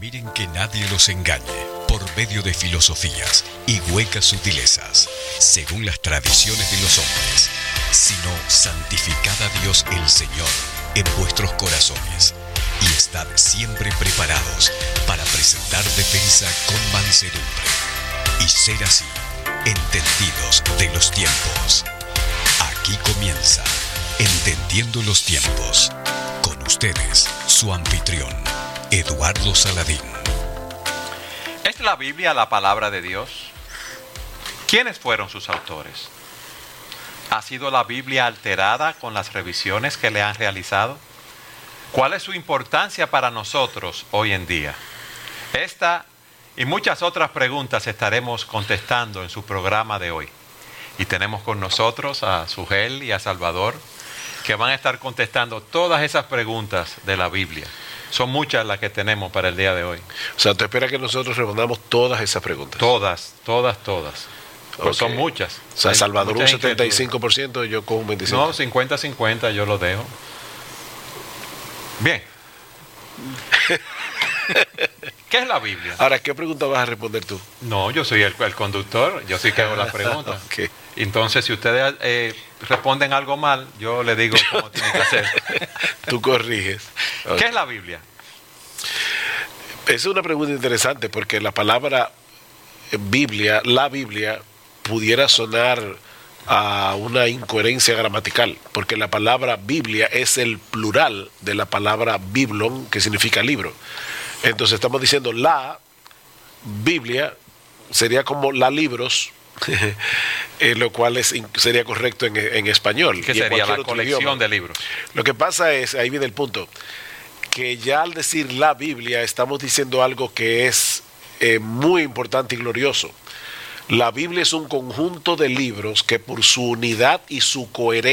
permiren que nadie los engañe por medio de filosofías y huecas sutilezas, según las tradiciones de los hombres, sino santificad a Dios el Señor en vuestros corazones y estad siempre preparados para presentar defensa con mansedumbre y ser así entendidos de los tiempos. Aquí comienza Entendiendo los Tiempos. Con ustedes, su anfitrión, Eduardo Saladín. ¿Es la Biblia la palabra de Dios? ¿Quiénes fueron sus autores? ¿Ha sido la Biblia alterada con las revisiones que le han realizado? ¿Cuál es su importancia para nosotros hoy en día? Esta y muchas otras preguntas estaremos contestando en su programa de hoy. Y tenemos con nosotros a Sugel y a Salvador, que van a estar contestando todas esas preguntas de la Biblia. Son muchas las que tenemos para el día de hoy. O sea, ¿tú esperas que nosotros respondamos todas esas preguntas? Todas. Pues son muchas. O sea, Hay Salvador un muchas 75% y yo con un 25%. No, 50-50 yo lo dejo. Bien. ¿Qué es la Biblia? Ahora, ¿qué pregunta vas a responder tú? No, yo soy el conductor, yo sí que hago las preguntas. Okay. Entonces, si ustedes responden algo mal, yo les digo cómo tienen que hacer. Tú corriges. Okay. ¿Qué es la Biblia? Es una pregunta interesante porque la palabra Biblia, la Biblia, pudiera sonar a una incoherencia gramatical, porque la palabra Biblia es el plural de la palabra biblon, que significa libro. Entonces estamos diciendo la Biblia sería como la libros, lo cual sería correcto en español. ¿Qué sería la colección de libros? Lo que pasa es, ahí viene el punto, que ya al decir la Biblia estamos diciendo algo que es muy importante y glorioso. La Biblia es un conjunto de libros que por su unidad y su coherencia